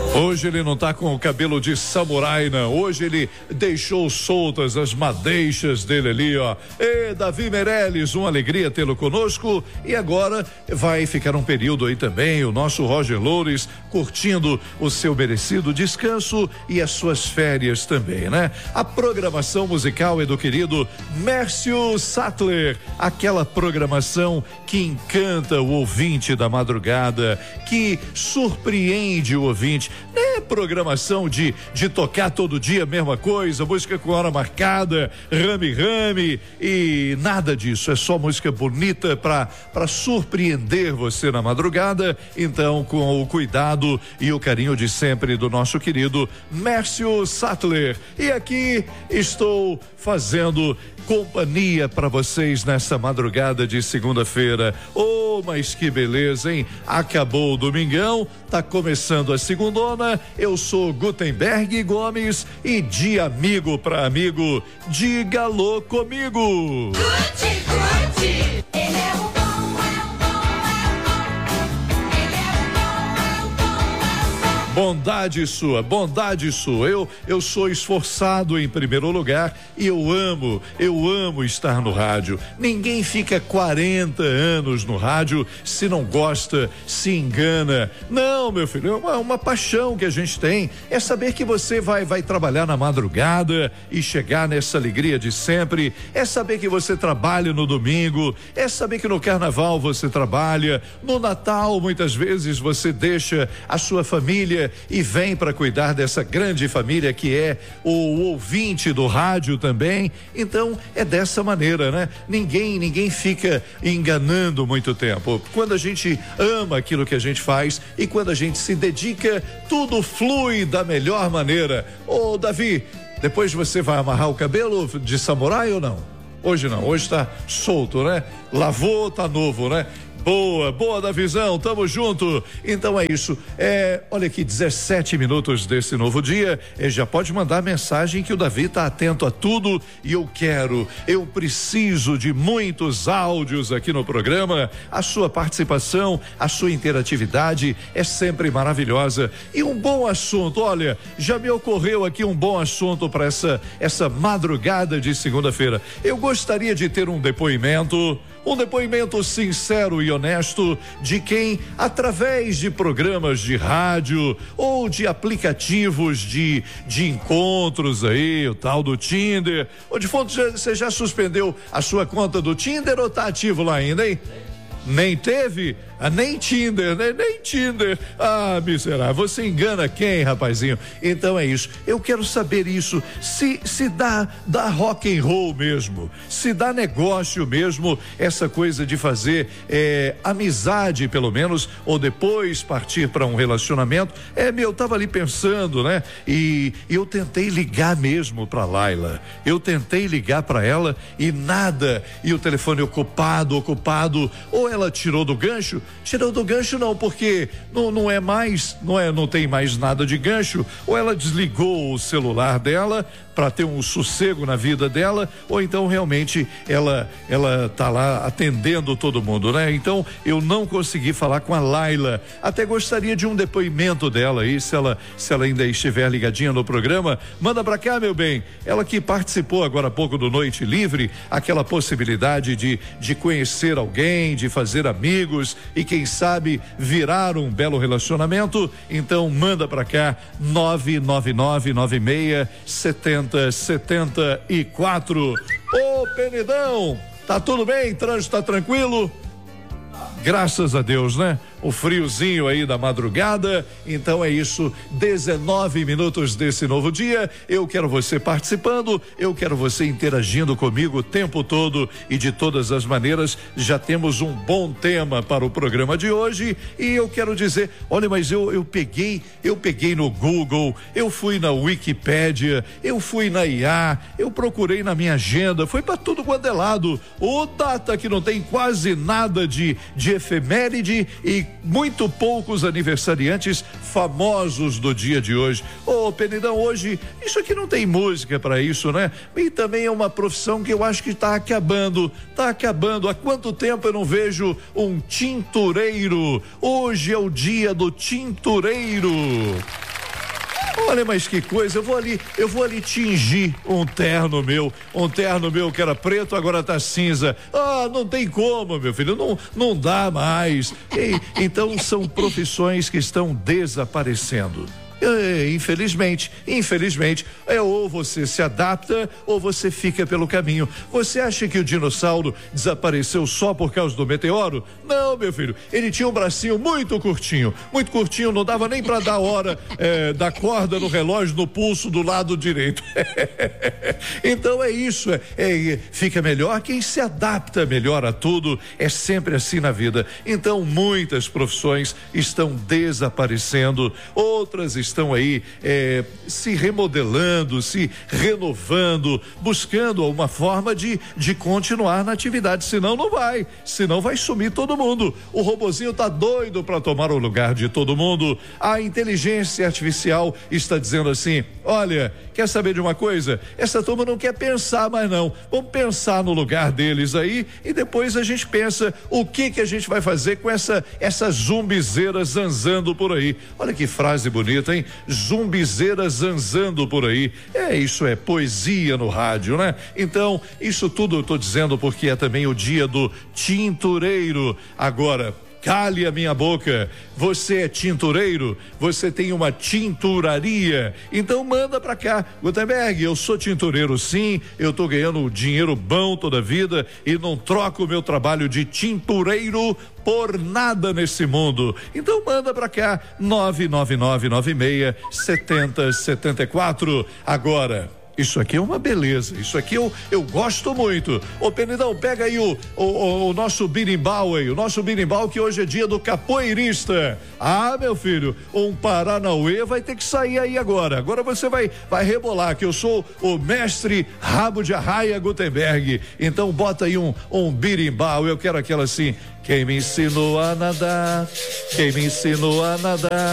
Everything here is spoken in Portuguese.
Hoje ele não tá com o cabelo de samurai, não. Hoje ele deixou soltas as madeixas dele ali, ó. E Davi Meirelles, uma alegria tê-lo conosco. E agora vai ficar um período aí também o nosso Roger Loures curtindo o seu merecido descanso e as suas férias também, né? A programação musical é do querido Mércio Sattler, aquela programação que encanta o ouvinte da madrugada, que surpreende o ouvinte. Não é programação de tocar todo dia a mesma coisa, música com hora marcada, rame e nada disso. É só música bonita para surpreender você na madrugada. Então, com o cuidado e o carinho de sempre do nosso querido Mércio Sattler. E aqui estou fazendo companhia para vocês nessa madrugada de segunda-feira. Oh, mas que beleza, hein? Acabou o domingão, tá começando a segundona. Eu sou Gutenberg Gomes e de amigo para amigo, diga alô comigo. Guti, ele é o bom. Bondade sua. Eu sou esforçado em primeiro lugar e eu amo estar no rádio. Ninguém fica 40 anos no rádio se não gosta, se engana. Não, meu filho, é uma paixão que a gente tem. É saber que você vai trabalhar na madrugada e chegar nessa alegria de sempre. É saber que você trabalha no domingo. É saber que no carnaval você trabalha. No Natal, muitas vezes, você deixa a sua família e vem para cuidar dessa grande família que é o ouvinte do rádio também. Então é dessa maneira, né? Ninguém fica enganando muito tempo. Quando a gente ama aquilo que a gente faz e quando a gente se dedica, tudo flui da melhor maneira. Ô, Davi, depois você vai amarrar o cabelo de samurai ou não? Hoje não, hoje tá solto, né? Lavou, tá novo, né? Boa, Davizão, tamo junto. Então é isso. Olha aqui, 17 minutos desse novo dia. Já pode mandar mensagem que o Davi tá atento a tudo e eu preciso de muitos áudios aqui no programa. A sua participação, a sua interatividade é sempre maravilhosa. E um bom assunto, olha, já me ocorreu aqui um bom assunto para essa madrugada de segunda-feira. Eu gostaria de ter um depoimento sincero e honesto de quem, através de programas de rádio ou de aplicativos de encontros aí, o tal do Tinder, ou de fundo, você já suspendeu a sua conta do Tinder ou tá ativo lá ainda, hein? Nem teve? Nem Tinder, né? Nem Tinder. Ah, miserável, você engana quem, rapazinho? Então é isso, eu quero saber isso, se dá rock and roll mesmo, se dá negócio mesmo, essa coisa de fazer amizade pelo menos, ou depois partir para um relacionamento. Eu tava ali pensando, né? E eu tentei ligar mesmo pra Laila, eu tentei ligar pra ela e nada, e o telefone ocupado, ou ela tirou do gancho. Tirou do gancho não, porque não tem mais nada de gancho, ou ela desligou o celular dela para ter um sossego na vida dela, ou então realmente ela tá lá atendendo todo mundo, né? Então eu não consegui falar com a Laila. Até gostaria de um depoimento dela aí, se ela ainda estiver ligadinha no programa, manda pra cá, meu bem. Ela que participou agora há pouco do Noite Livre, aquela possibilidade de conhecer alguém, de fazer amigos e quem sabe virar um belo relacionamento. Então manda pra cá, 999967074. Ô, Penidão, tá tudo bem? Trânsito tá tranquilo? Graças a Deus, né? O friozinho aí da madrugada. Então é isso, 19 minutos desse novo dia. Eu quero você participando, eu quero você interagindo comigo o tempo todo e de todas as maneiras. Já temos um bom tema para o programa de hoje e eu quero dizer, olha, mas eu peguei no Google, eu fui na Wikipédia, eu fui na IA, eu procurei na minha agenda, foi para tudo quanto é lado. Ô, data que não tem quase nada de efeméride e muito poucos aniversariantes famosos do dia de hoje. Ô, Penidão, hoje, isso aqui não tem música para isso, né? E também é uma profissão que eu acho que tá acabando. Há quanto tempo eu não vejo um tintureiro? Hoje é o dia do tintureiro. Olha, mas que coisa, eu vou ali tingir um terno meu que era preto, agora tá cinza. Não tem como, meu filho, não dá mais. Então são profissões que estão desaparecendo. Infelizmente, ou você se adapta ou você fica pelo caminho. Você acha que o dinossauro desapareceu só por causa do meteoro? Não, meu filho, ele tinha um bracinho muito curtinho, não dava nem para dar hora da corda no relógio, no pulso do lado direito. Então é isso, fica melhor quem se adapta melhor a tudo, é sempre assim na vida. Então muitas profissões estão desaparecendo, outras estão aí se remodelando, se renovando, buscando uma forma de continuar na atividade, senão vai sumir todo mundo. O robozinho tá doido para tomar o lugar de todo mundo. A inteligência artificial está dizendo assim: olha, quer saber de uma coisa? Essa turma não quer pensar mais não, vamos pensar no lugar deles aí e depois a gente pensa o que a gente vai fazer com essa zumbizeira zanzando por aí. Olha que frase bonita, hein? Zumbizeira zanzando por aí. Isso é poesia no rádio, né? Então, isso tudo eu tô dizendo porque é também o dia do tintureiro. Agora, cale a minha boca, você é tintureiro, você tem uma tinturaria, então manda pra cá. Gutenberg, eu sou tintureiro sim, eu tô ganhando dinheiro bom toda a vida e não troco o meu trabalho de tintureiro por nada nesse mundo. Então manda pra cá, 999967074. Agora, isso aqui é uma beleza, isso aqui eu gosto muito. Ô Penidão, pega aí o nosso birimbau aí, o nosso birimbau que hoje é dia do capoeirista. Meu filho, um Paranauê vai ter que sair aí agora você vai rebolar, que eu sou o mestre rabo de arraia Gutenberg. Então bota aí um birimbau, eu quero aquela assim: quem me ensinou a nadar,